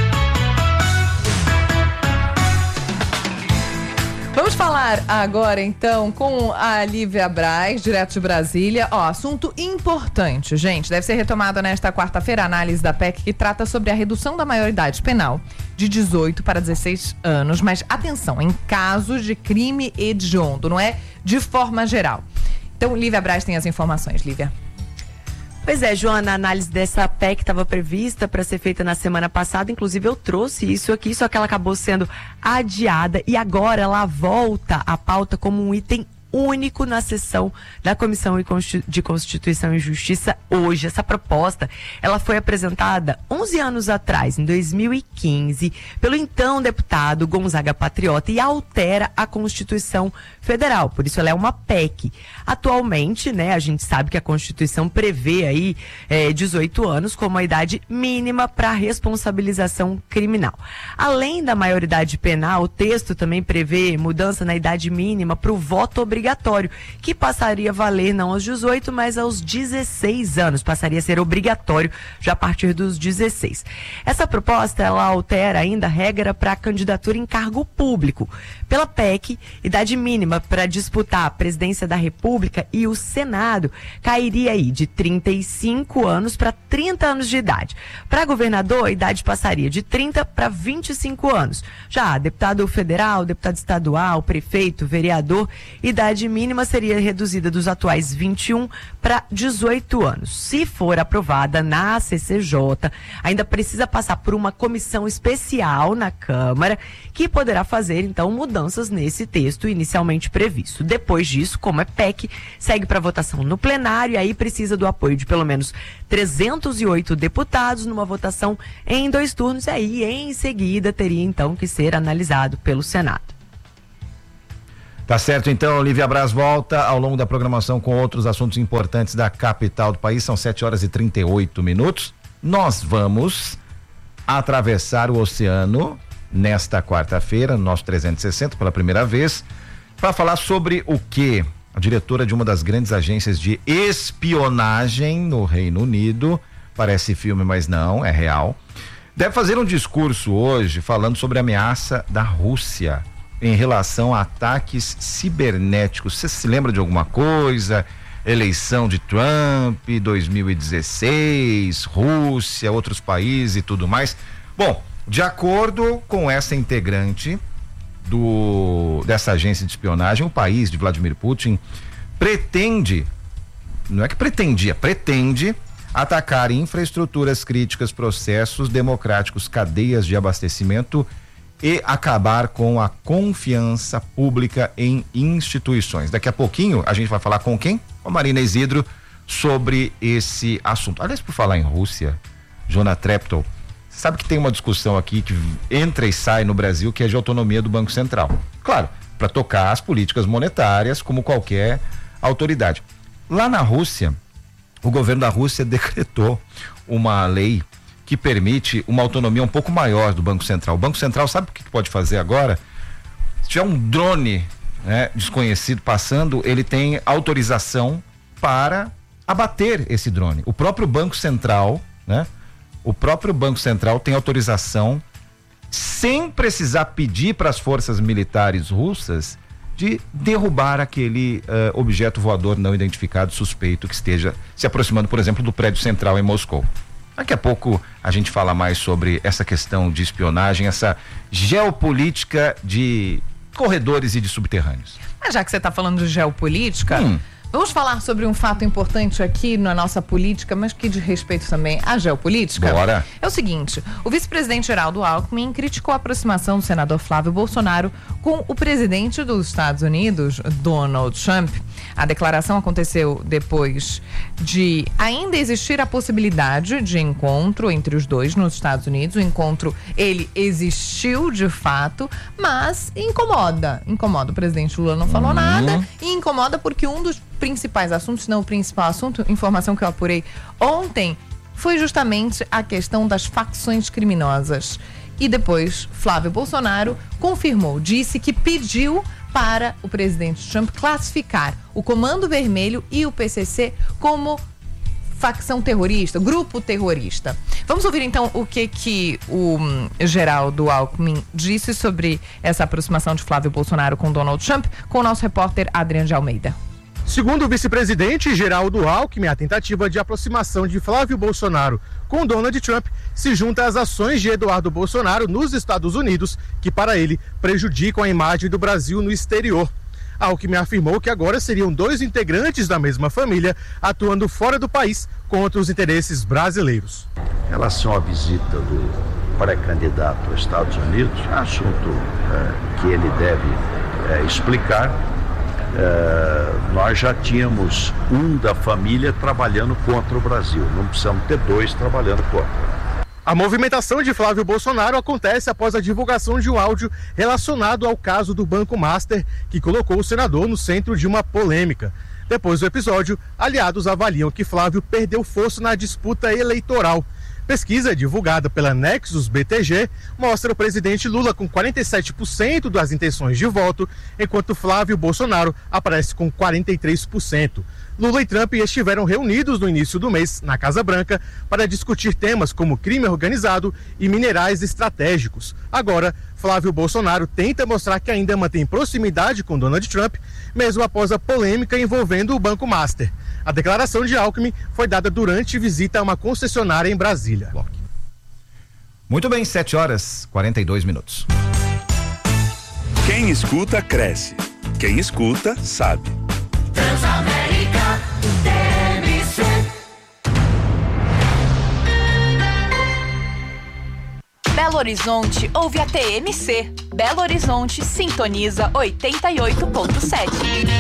Vamos falar agora, então, com a Lívia Braz, direto de Brasília. Ó, assunto importante, gente. Deve ser retomada nesta quarta-feira a análise da P E C que trata sobre a redução da maioridade penal de dezoito para dezesseis anos. Mas atenção, em casos de crime hediondo, não é de forma geral. Então, Lívia Braz tem as informações. Lívia. Pois é, Joana, a análise dessa P E C estava prevista para ser feita na semana passada, inclusive eu trouxe isso aqui, só que ela acabou sendo adiada e agora ela volta à pauta como um item único na sessão da Comissão de Constituição e Justiça hoje. Essa proposta, ela foi apresentada onze anos atrás, em dois mil e quinze, pelo então deputado Gonzaga Patriota e altera a Constituição Federal, por isso ela é uma P E C. Atualmente, né, a gente sabe que a Constituição prevê aí é, dezoito anos como a idade mínima para responsabilização criminal. Além da maioridade penal, o texto também prevê mudança na idade mínima para o voto obrigatório obrigatório, que passaria a valer não aos dezoito, mas aos dezesseis anos. Passaria a ser obrigatório já a partir dos dezesseis. Essa proposta, ela altera ainda a regra para a candidatura em cargo público. Pela P E C, idade mínima para disputar a presidência da República e o Senado cairia aí de trinta e cinco anos para trinta anos de idade. Para governador, a idade passaria de trinta para vinte e cinco anos. Já deputado federal, deputado estadual, prefeito, vereador, idade mínima seria reduzida dos atuais vinte e um para dezoito anos. Se for aprovada na C C J, ainda precisa passar por uma comissão especial na Câmara, que poderá fazer, então, mudanças nesse texto inicialmente previsto. Depois disso, como é P E C, segue para votação no plenário e aí precisa do apoio de pelo menos trezentos e oito deputados numa votação em dois turnos, e aí, em seguida, teria, então, que ser analisado pelo Senado. Tá certo, então, Olivia Braz volta ao longo da programação com outros assuntos importantes da capital do país. São sete horas e trinta e oito minutos. Nós vamos atravessar o oceano nesta quarta-feira, no nosso trezentos e sessenta, pela primeira vez, para falar sobre o que a diretora de uma das grandes agências de espionagem no Reino Unido, parece filme, mas não, é real, deve fazer um discurso hoje falando sobre a ameaça da Rússia em relação a ataques cibernéticos. Você se lembra de alguma coisa? Eleição de Trump, dois mil e dezesseis, Rússia, outros países e tudo mais. Bom, de acordo com essa integrante do, dessa agência de espionagem, o país de Vladimir Putin pretende, não é que pretendia, pretende atacar infraestruturas críticas, processos democráticos, cadeias de abastecimento e acabar com a confiança pública em instituições. Daqui a pouquinho a gente vai falar com quem? Com a Marina Isidro sobre esse assunto. Aliás, por falar em Rússia, Jonah Treptow, sabe que tem uma discussão aqui que entra e sai no Brasil, que é de autonomia do Banco Central. Claro, para tocar as políticas monetárias como qualquer autoridade. Lá na Rússia, o governo da Rússia decretou uma lei que permite uma autonomia um pouco maior do Banco Central. O Banco Central sabe o que pode fazer agora? Se tiver um drone, né, desconhecido passando, ele tem autorização para abater esse drone. O próprio Banco Central, né? O próprio Banco Central tem autorização, sem precisar pedir para as forças militares russas, de derrubar aquele uh, objeto voador não identificado suspeito que esteja se aproximando, por exemplo, do prédio central em Moscou. Daqui a pouco a gente fala mais sobre essa questão de espionagem, essa geopolítica de corredores e de subterrâneos. Mas já que você está falando de geopolítica, hum. vamos falar sobre um fato importante aqui na nossa política, mas que diz respeito também à geopolítica. Bora. É o seguinte, o vice-presidente Geraldo Alckmin criticou a aproximação do senador Flávio Bolsonaro com o presidente dos Estados Unidos, Donald Trump. A declaração aconteceu depois de ainda existir a possibilidade de encontro entre os dois nos Estados Unidos. O encontro, ele existiu de fato, mas incomoda. Incomoda. O presidente Lula não falou uhum. nada e incomoda porque um dos principais assuntos, se não o principal assunto, informação que eu apurei ontem, foi justamente a questão das facções criminosas. E depois, Flávio Bolsonaro confirmou, disse que pediu para o presidente Trump classificar o Comando Vermelho e o P C C como facção terrorista, grupo terrorista. Vamos ouvir então o que que o um, Geraldo Alckmin disse sobre essa aproximação de Flávio Bolsonaro com Donald Trump, com o nosso repórter Adriano de Almeida. Segundo o vice-presidente Geraldo Alckmin, a tentativa de aproximação de Flávio Bolsonaro com Donald Trump se junta às ações de Eduardo Bolsonaro nos Estados Unidos, que para ele prejudicam a imagem do Brasil no exterior. Alckmin afirmou que agora seriam dois integrantes da mesma família atuando fora do país contra os interesses brasileiros. Em relação à visita do pré-candidato aos Estados Unidos, é assunto é, que ele deve é, explicar. É, nós já tínhamos um da família trabalhando contra o Brasil, não precisamos ter dois trabalhando contra. A movimentação de Flávio Bolsonaro acontece após a divulgação de um áudio relacionado ao caso do Banco Master, que colocou o senador no centro de uma polêmica. Depois do episódio, aliados avaliam que Flávio perdeu força na disputa eleitoral. Pesquisa divulgada pela Nexus B T G mostra o presidente Lula com quarenta e sete por cento das intenções de voto, enquanto Flávio Bolsonaro aparece com quarenta e três por cento. Lula e Trump estiveram reunidos no início do mês na Casa Branca para discutir temas como crime organizado e minerais estratégicos. Agora, Flávio Bolsonaro tenta mostrar que ainda mantém proximidade com Donald Trump, mesmo após a polêmica envolvendo o Banco Master. A declaração de Alckmin foi dada durante visita a uma concessionária em Brasília. Muito bem, sete horas e quarenta e dois minutos. Quem escuta, cresce. Quem escuta, sabe. Transamérica, T M C. Belo Horizonte ouve a T M C. Belo Horizonte sintoniza oitenta e oito ponto sete.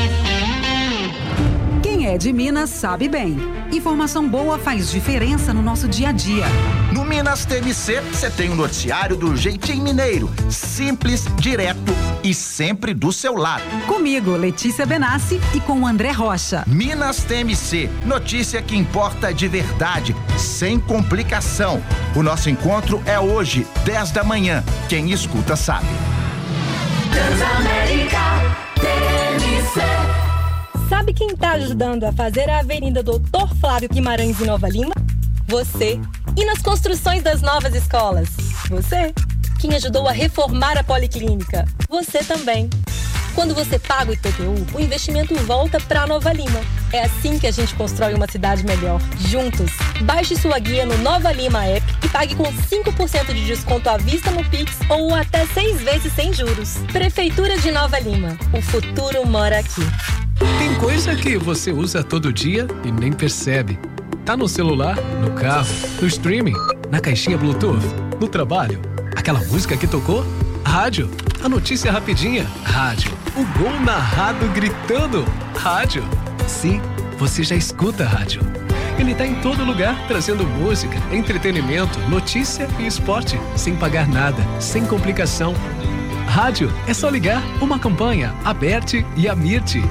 Quem é de Minas sabe bem. Informação boa faz diferença no nosso dia a dia. No Minas T M C, você tem o um noticiário do jeitinho mineiro. Simples, direto e sempre do seu lado. Comigo, Letícia Benassi, e com o André Rocha. Minas T M C, notícia que importa de verdade, sem complicação. O nosso encontro é hoje, dez da manhã. Quem escuta sabe. Transamérica, T M C. Sabe quem está ajudando a fazer a Avenida Doutor Flávio Guimarães em Nova Lima? Você. E nas construções das novas escolas? Você. Quem ajudou a reformar a Policlínica? Você também. Quando você paga o I P T U, o investimento volta para Nova Lima. É assim que a gente constrói uma cidade melhor, juntos. Baixe sua guia no Nova Lima App e pague com cinco por cento de desconto à vista no Pix ou até seis vezes sem juros. Prefeitura de Nova Lima. O futuro mora aqui. Tem coisa que você usa todo dia e nem percebe. Tá no celular, no carro, no streaming, na caixinha Bluetooth, no trabalho. Aquela música que tocou? Rádio. A notícia rapidinha? Rádio. O gol narrado gritando? Rádio. Sim, você já escuta rádio. Ele tá em todo lugar, trazendo música, entretenimento, notícia e esporte, sem pagar nada, sem complicação. Rádio é só ligar, uma campanha, Aberte e Amirte.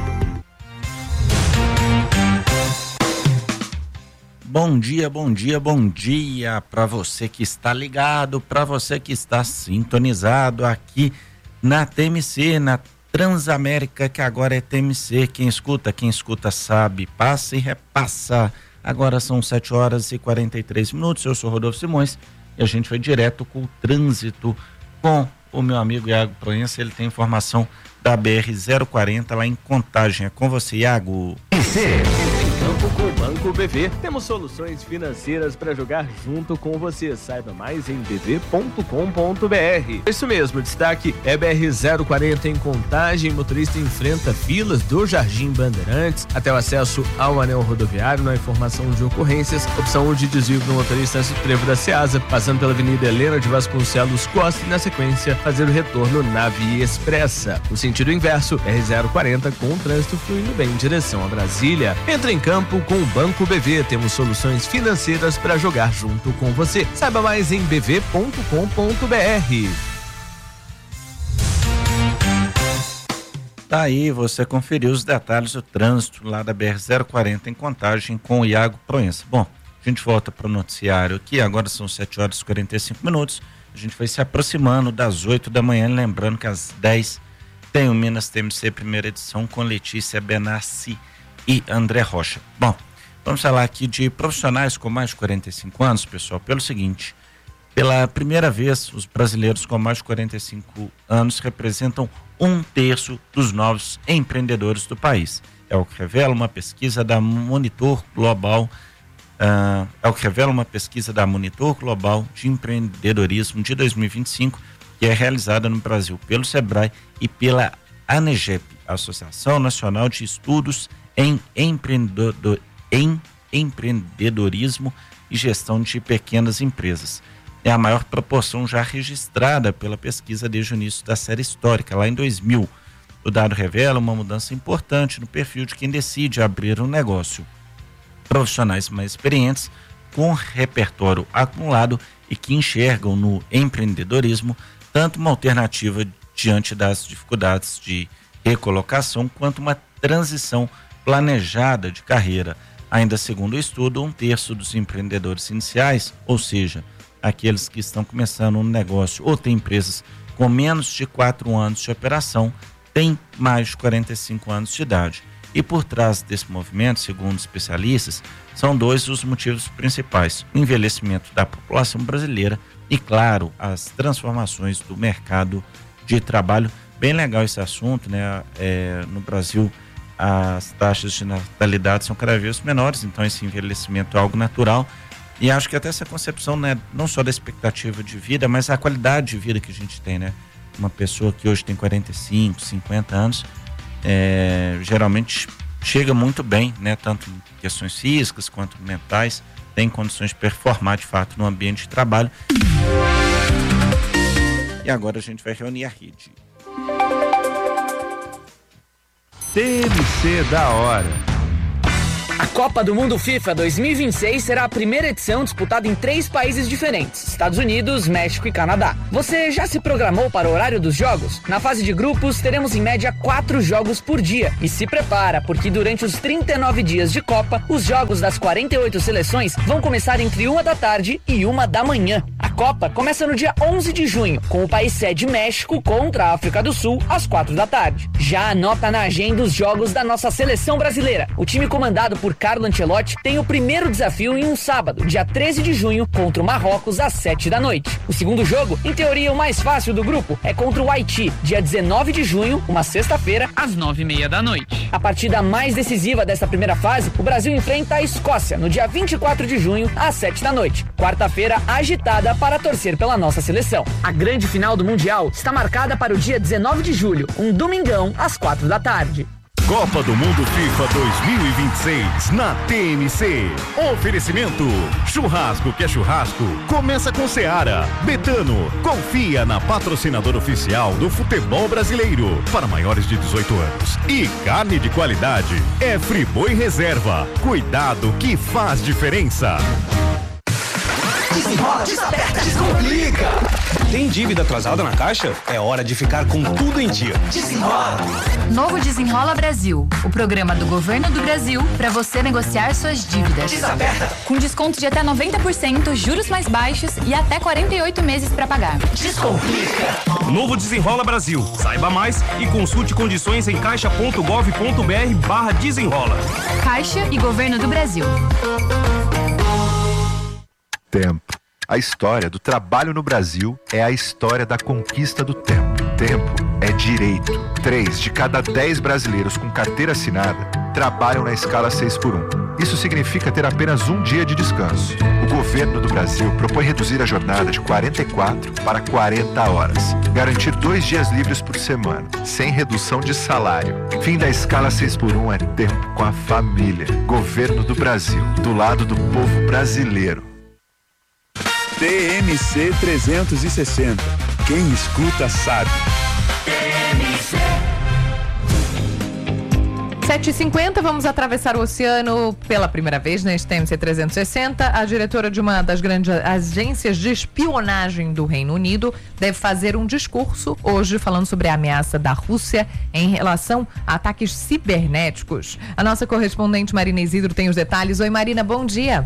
Bom dia, bom dia, bom dia para você que está ligado, para você que está sintonizado aqui na T M C, na Transamérica, que agora é T M C. Quem escuta, quem escuta sabe, passa e repassa. Agora são sete horas e quarenta e três minutos. Eu sou Rodolfo Simões e a gente vai direto com o trânsito com o meu amigo Iago Proença. Ele tem informação da B R zero quarenta lá em Contagem. É com você, Iago. Campo com o Banco B V. Temos soluções financeiras para jogar junto com você. Saiba mais em b v ponto com ponto b r. Isso mesmo, destaque é B R zero quarenta em Contagem. Motorista enfrenta filas do Jardim Bandeirantes até o acesso ao anel rodoviário. Na informação de ocorrências, opção de desvio do motorista antes do trevo da Ceasa, passando pela Avenida Helena de Vasconcelos Costa e na sequência fazer o retorno na Via Expressa. O sentido inverso, B R zero quarenta com o trânsito fluindo bem em direção a Brasília. Entra em campo com o Banco B V. Temos soluções financeiras para jogar junto com você. Saiba mais em b v ponto com ponto b r. Tá aí, você conferiu os detalhes do trânsito lá da B R zero quarenta em Contagem com o Iago Proença. Bom, a gente volta para o noticiário aqui, agora são sete horas e quarenta e cinco minutos. A gente vai se aproximando das oito da manhã, lembrando que às dez tem o Minas T M C primeira edição com Letícia Benassi e André Rocha. Bom, vamos falar aqui de profissionais com mais de quarenta e cinco anos, pessoal, pelo seguinte: pela primeira vez, os brasileiros com mais de quarenta e cinco anos representam um terço dos novos empreendedores do país. É o que revela uma pesquisa da Monitor Global, uh, é o que revela uma pesquisa da Monitor Global de Empreendedorismo de dois mil e vinte e cinco, que é realizada no Brasil pelo Sebrae e pela ANEGEP, Associação Nacional de Estudos em, Empreendedor, em Empreendedorismo e Gestão de Pequenas Empresas. É a maior proporção já registrada pela pesquisa desde o início da série histórica, lá em dois mil. O dado revela uma mudança importante no perfil de quem decide abrir um negócio. Profissionais mais experientes, com repertório acumulado e que enxergam no empreendedorismo tanto uma alternativa diante das dificuldades de recolocação quanto uma transição planejada de carreira. Ainda segundo o estudo, um terço dos empreendedores iniciais, ou seja, aqueles que estão começando um negócio ou têm empresas com menos de quatro anos de operação, têm mais de quarenta e cinco anos de idade. E por trás desse movimento, segundo especialistas, são dois os motivos principais: o envelhecimento da população brasileira e, claro, as transformações do mercado de trabalho. Bem legal esse assunto, né? É, no Brasil, as taxas de natalidade são cada vez menores, então esse envelhecimento é algo natural. E acho que até essa concepção, né, não só da expectativa de vida, mas a qualidade de vida que a gente tem, né? Uma pessoa que hoje tem quarenta e cinco, cinquenta anos, é, geralmente chega muito bem, né? Tanto em questões físicas quanto mentais, tem condições de performar de fato no ambiente de trabalho. E agora a gente vai reunir a rede. T M C da hora. A Copa do Mundo FIFA dois mil e vinte e seis será a primeira edição disputada em três países diferentes: Estados Unidos, México e Canadá. Você já se programou para o horário dos jogos? Na fase de grupos, teremos em média quatro jogos por dia. E se prepara, porque durante os trinta e nove dias de Copa, os jogos das quarenta e oito seleções vão começar entre uma da tarde e uma da manhã. A Copa começa no dia onze de junho, com o país sede México contra a África do Sul, às quatro da tarde. Já anota na agenda os jogos da nossa seleção brasileira. O time comandado por Carlo Ancelotti tem o primeiro desafio em um sábado, dia treze de junho, contra o Marrocos, às sete da noite. O segundo jogo, em teoria o mais fácil do grupo, é contra o Haiti, dia dezenove de junho, uma sexta-feira, às nove e meia da noite. A partida mais decisiva dessa primeira fase, o Brasil enfrenta a Escócia, no dia vinte e quatro de junho, às sete da noite. Quarta-feira agitada para torcer pela nossa seleção. A grande final do Mundial está marcada para o dia dezenove de julho, um domingão, às quatro da tarde. Copa do Mundo FIFA dois mil e vinte e seis na T M C. Oferecimento: churrasco que é churrasco, começa com Seara. Betano, confia na patrocinadora oficial do futebol brasileiro para maiores de dezoito anos. E carne de qualidade é Friboi Reserva. Cuidado que faz diferença. Desenrola, desaperta, descomplica. Tem dívida atrasada na caixa? É hora de ficar com tudo em dia. Desenrola. Novo Desenrola Brasil, o programa do Governo do Brasil para você negociar suas dívidas. Desaperta. Com desconto de até noventa por cento, juros mais baixos e até quarenta e oito meses para pagar. Descomplica. Novo Desenrola Brasil. Saiba mais e consulte condições em caixa ponto gov ponto br barra desenrola. Caixa e Governo do Brasil. Tempo. A história do trabalho no Brasil é a história da conquista do tempo. Tempo é direito. Três de cada dez brasileiros com carteira assinada trabalham na escala seis por um. Isso significa ter apenas um dia de descanso. O governo do Brasil propõe reduzir a jornada de quarenta e quatro para quarenta horas. Garantir dois dias livres por semana, sem redução de salário. Fim da escala seis por um é tempo com a família. Governo do Brasil, do lado do povo brasileiro. T M C trezentos e sessenta. Quem escuta sabe. sete e cinquenta, vamos atravessar o oceano pela primeira vez neste T M C trezentos e sessenta. A diretora de uma das grandes agências de espionagem do Reino Unido deve fazer um discurso hoje falando sobre a ameaça da Rússia em relação a ataques cibernéticos. A nossa correspondente Marina Isidro tem os detalhes. Oi, Marina, bom dia.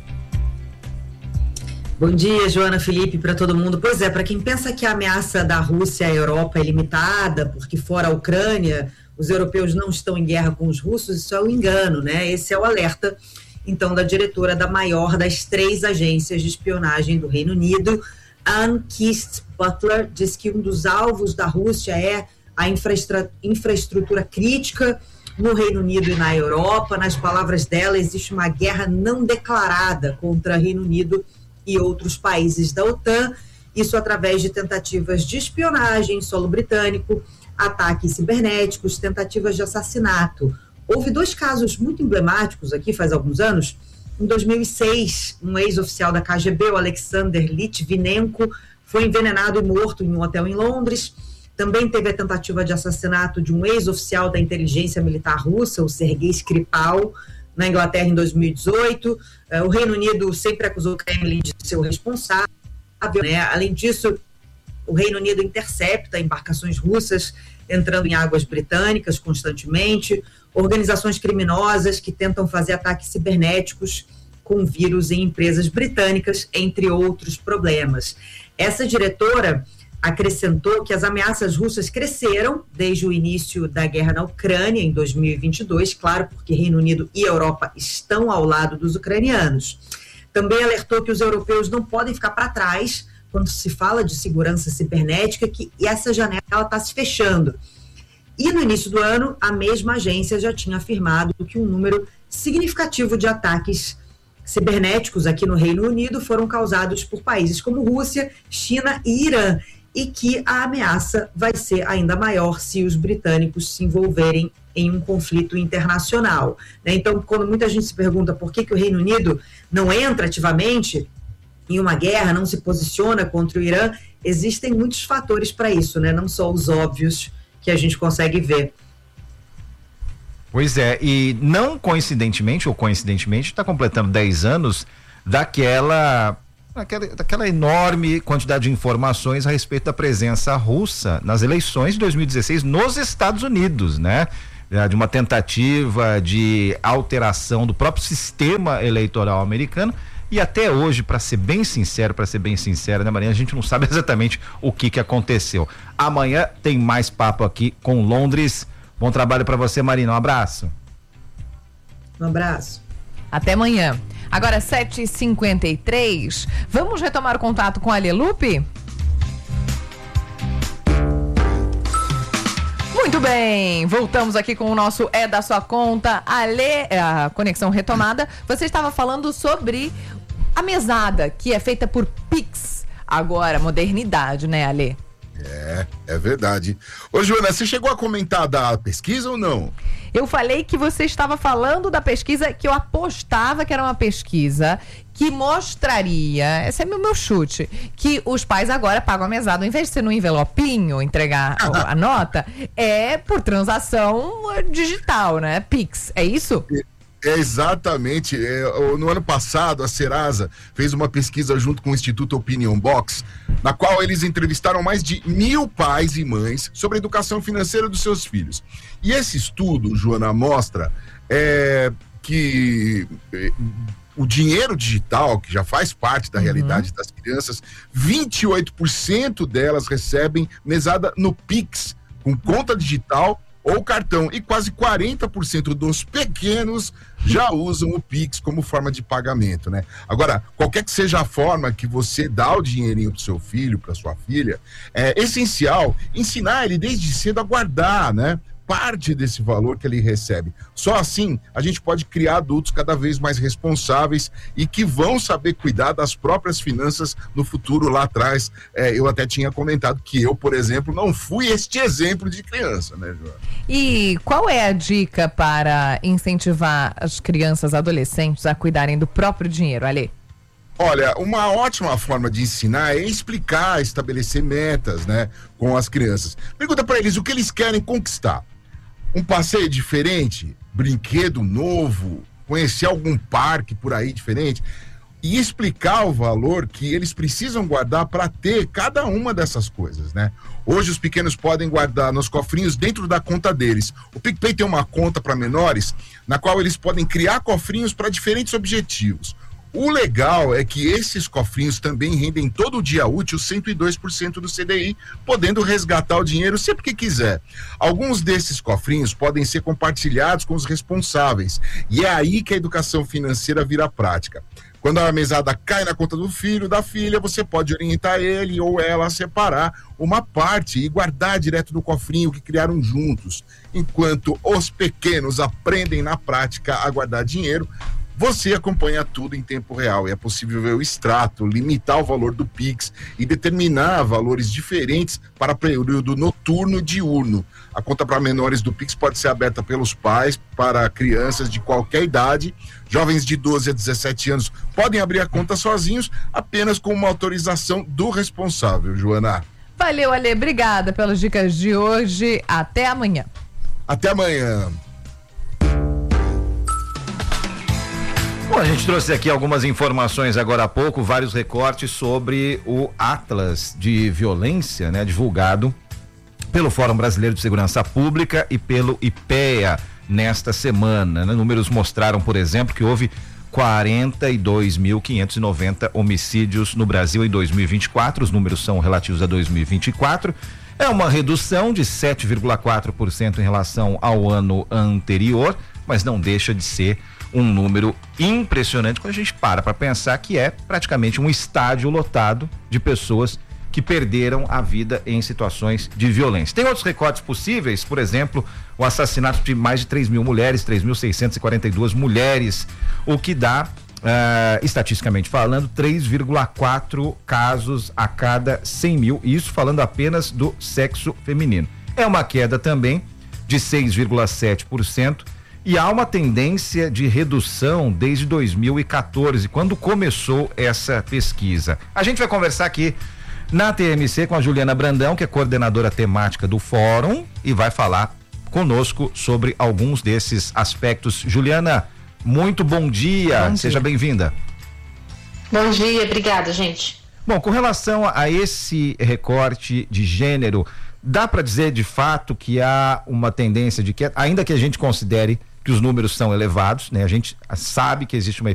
Bom dia, Joana, Felipe, para todo mundo. Pois é, para quem pensa que a ameaça da Rússia à Europa é limitada, porque fora a Ucrânia, os europeus não estão em guerra com os russos, isso é um engano, né? Esse é o alerta, então, da diretora da maior das três agências de espionagem do Reino Unido. Anne Keast Butler diz que um dos alvos da Rússia é a infraestru- infraestrutura crítica no Reino Unido e na Europa. Nas palavras dela, existe uma guerra não declarada contra o Reino Unido e outros países da OTAN, isso através de tentativas de espionagem em solo britânico, ataques cibernéticos, tentativas de assassinato. Houve dois casos muito emblemáticos aqui faz alguns anos. Em dois mil e seis, um ex-oficial da K G B, o Alexander Litvinenko, foi envenenado e morto em um hotel em Londres. Também teve a tentativa de assassinato de um ex-oficial da inteligência militar russa, o Sergei Skripal, na Inglaterra em dois mil e dezoito. Uh, o Reino Unido sempre acusou o Kremlin de ser o responsável, né? Além disso, o Reino Unido intercepta embarcações russas entrando em águas britânicas constantemente, organizações criminosas que tentam fazer ataques cibernéticos com vírus em empresas britânicas, entre outros problemas. Essa diretora acrescentou que as ameaças russas cresceram desde o início da guerra na Ucrânia, em dois mil e vinte e dois, claro, porque Reino Unido e Europa estão ao lado dos ucranianos. Também alertou que os europeus não podem ficar para trás quando se fala de segurança cibernética, que essa janela está se fechando. E no início do ano, a mesma agência já tinha afirmado que um número significativo de ataques cibernéticos aqui no Reino Unido foram causados por países como Rússia, China e Irã, e que a ameaça vai ser ainda maior se os britânicos se envolverem em um conflito internacional. Então, quando muita gente se pergunta por que, que o Reino Unido não entra ativamente em uma guerra, não se posiciona contra o Irã, existem muitos fatores para isso, né? Não só os óbvios que a gente consegue ver. Pois é, e não coincidentemente ou coincidentemente está completando dez anos daquela, daquela, daquela enorme quantidade de informações a respeito da presença russa nas eleições de dois mil e dezesseis nos Estados Unidos, né? De uma tentativa de alteração do próprio sistema eleitoral americano. E até hoje, para ser bem sincero, para ser bem sincero, né, Marinha, a gente não sabe exatamente o que que aconteceu. Amanhã tem mais papo aqui com Londres. Bom trabalho para você, Marina. Um abraço. Um abraço. Até amanhã. Agora, sete e cinquenta e três. Vamos retomar o contato com a Alê Lupe? Muito bem, voltamos aqui com o nosso É da Sua Conta. Alê, a conexão retomada. Você estava falando sobre a mesada, que é feita por Pix. Agora, modernidade, né, Alê? É, é verdade. Ô, Joana, você chegou a comentar da pesquisa ou não? Eu falei que você estava falando da pesquisa, que eu apostava que era uma pesquisa que mostraria, esse é o meu chute, que os pais agora pagam a mesada, ao invés de ser no envelopinho, entregar a, a nota, é por transação digital, né? Pix, é isso? É exatamente. É, no ano passado, a Serasa fez uma pesquisa junto com o Instituto Opinion Box, na qual eles entrevistaram mais de mil pais e mães sobre a educação financeira dos seus filhos. E esse estudo, Joana, mostra é, que é, o dinheiro digital, que já faz parte da uhum. realidade das crianças, vinte e oito por cento delas recebem mesada no Pix, com conta digital ou cartão, e quase quarenta por cento dos pequenos já usam o Pix como forma de pagamento, né? Agora, qualquer que seja a forma que você dá o dinheirinho pro seu filho, pra sua filha, é essencial ensinar ele desde cedo a guardar, né? Parte desse valor que ele recebe. Só assim a gente pode criar adultos cada vez mais responsáveis e que vão saber cuidar das próprias finanças no futuro. Lá atrás, é, eu até tinha comentado que eu, por exemplo, não fui este exemplo de criança, né, Joana? E qual é a dica para incentivar as crianças, adolescentes a cuidarem do próprio dinheiro, Alê? Olha, uma ótima forma de ensinar é explicar, estabelecer metas, né, com as crianças. Pergunta para eles o que eles querem conquistar. Um passeio diferente, brinquedo novo, conhecer algum parque por aí diferente, e explicar o valor que eles precisam guardar para ter cada uma dessas coisas, né? Hoje os pequenos podem guardar nos cofrinhos dentro da conta deles. O PicPay tem uma conta para menores, na qual eles podem criar cofrinhos para diferentes objetivos. O legal é que esses cofrinhos também rendem todo dia útil cento e dois por cento do C D I, podendo resgatar o dinheiro sempre que quiser. Alguns desses cofrinhos podem ser compartilhados com os responsáveis, e é aí que a educação financeira vira prática. Quando a mesada cai na conta do filho, da filha, você pode orientar ele ou ela a separar uma parte e guardar direto no cofrinho que criaram juntos. Enquanto os pequenos aprendem na prática a guardar dinheiro, você acompanha tudo em tempo real. É possível ver o extrato, limitar o valor do Pix e determinar valores diferentes para período noturno e diurno. A conta para menores do Pix pode ser aberta pelos pais, para crianças de qualquer idade. Jovens de doze a dezessete anos podem abrir a conta sozinhos, apenas com uma autorização do responsável, Joana. Valeu, Alê. Obrigada pelas dicas de hoje. Até amanhã. Até amanhã. Bom, a gente trouxe aqui algumas informações agora há pouco, vários recortes sobre o Atlas de Violência, né, divulgado pelo Fórum Brasileiro de Segurança Pública e pelo I P E A nesta semana, né? Números mostraram, por exemplo, que houve quarenta e dois mil quinhentos e noventa homicídios no Brasil em dois mil e vinte e quatro. Os números são relativos a dois mil e vinte e quatro. É uma redução de sete vírgula quatro por cento em relação ao ano anterior, mas não deixa de ser um número impressionante quando a gente para para pensar que é praticamente um estádio lotado de pessoas que perderam a vida em situações de violência. Tem outros recortes possíveis, por exemplo, o assassinato de mais de três mil mulheres, três mil seiscentas e quarenta e duas mulheres, o que dá, uh, estatisticamente falando, três vírgula quatro casos a cada cem mil, isso falando apenas do sexo feminino. É uma queda também de seis vírgula sete por cento e há uma tendência de redução desde dois mil e quatorze, quando começou essa pesquisa. A gente vai conversar aqui na T M C com a Juliana Brandão, que é coordenadora temática do fórum, e vai falar conosco sobre alguns desses aspectos. Juliana, muito bom dia, bom dia. Seja bem-vinda. Bom dia, obrigada, gente. Bom, com relação a esse recorte de gênero, dá para dizer de fato que há uma tendência de queda, ainda que a gente considere que os números são elevados, né? A gente sabe que existe uma